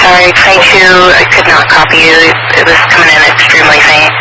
sorry. 22, I could not copy you. It was coming in extremely faint.